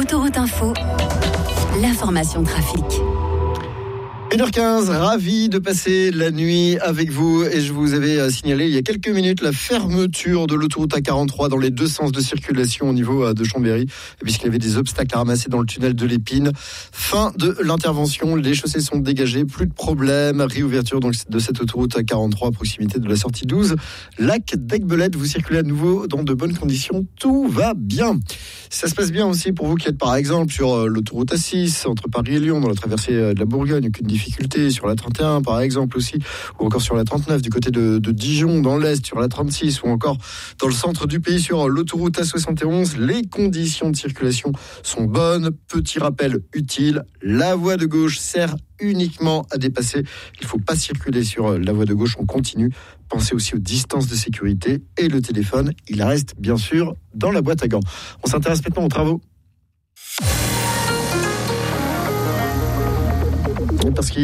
Autoroute Info, l'information trafic. 1h15, ravi de passer la nuit avec vous et je vous avais signalé il y a quelques minutes la fermeture de l'autoroute A43 dans les deux sens de circulation au niveau de Chambéry puisqu'il y avait des obstacles à ramasser dans le tunnel de l'Épine. Fin de l'intervention, les chaussées sont dégagées, plus de problème, réouverture donc de cette autoroute A43 à proximité de la sortie 12, lac d'Aiguebelette. Vous circulez à nouveau dans de bonnes conditions, tout va bien. Ça se passe bien aussi pour vous qui êtes par exemple sur l'autoroute A6 entre Paris et Lyon dans la traversée de la Bourgogne, aucune difficulté sur la 31 par exemple aussi, ou encore sur la 39 du côté de Dijon dans l'Est, sur la 36 ou encore dans le centre du pays sur l'autoroute A71. Les conditions de circulation sont bonnes. Petit rappel utile, la voie de gauche sert uniquement à dépasser. Il ne faut pas circuler sur la voie de gauche, on continue. Pensez aussi aux distances de sécurité et le téléphone, il reste bien sûr dans la boîte à gants. On s'intéresse maintenant aux travaux. Parce qu'il